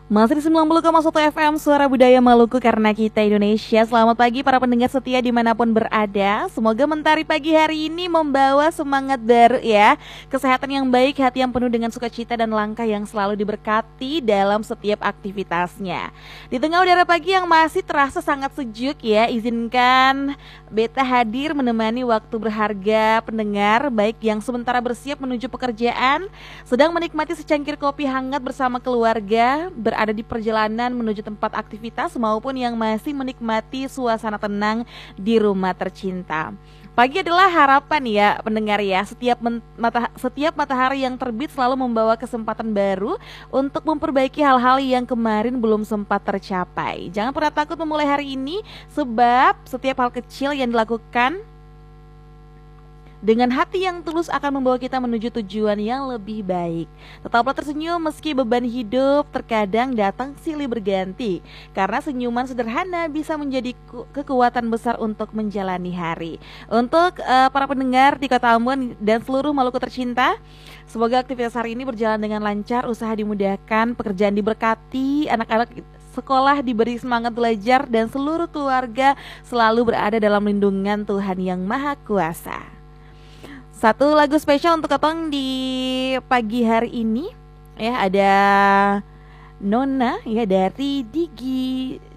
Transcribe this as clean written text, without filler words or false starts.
Masih di 90,1 FM Suara Budaya Maluku karena kita Indonesia. Selamat pagi para pendengar setia dimanapun berada. Semoga mentari pagi hari ini membawa semangat baru ya. Kesehatan yang baik, hati yang penuh dengan sukacita dan langkah yang selalu diberkati dalam setiap aktivitasnya. Di tengah udara pagi yang masih terasa sangat sejuk ya, izinkan Beta hadir menemani waktu berharga pendengar, baik yang sementara bersiap menuju pekerjaan, sedang menikmati secangkir kopi hangat bersama keluarga, berada di perjalanan menuju tempat aktivitas, maupun yang masih menikmati suasana tenang di rumah tercinta. Pagi adalah harapan ya pendengar ya. Setiap matahari yang terbit selalu membawa kesempatan baru untuk memperbaiki hal-hal yang kemarin belum sempat tercapai. Jangan pernah takut memulai hari ini, sebab setiap hal kecil yang dilakukan dengan hati yang tulus akan membawa kita menuju tujuan yang lebih baik. Tetaplah tersenyum meski beban hidup terkadang datang silih berganti, karena senyuman sederhana bisa menjadi kekuatan besar untuk menjalani hari. Untuk para pendengar di Kota Ambon dan seluruh Maluku tercinta, semoga aktivitas hari ini berjalan dengan lancar, usaha dimudahkan, pekerjaan diberkati, anak-anak sekolah diberi semangat belajar, dan seluruh keluarga selalu berada dalam lindungan Tuhan Yang Maha Kuasa. Satu lagu spesial untuk Ketong di pagi hari ini ya, ada Nona ya dari Digi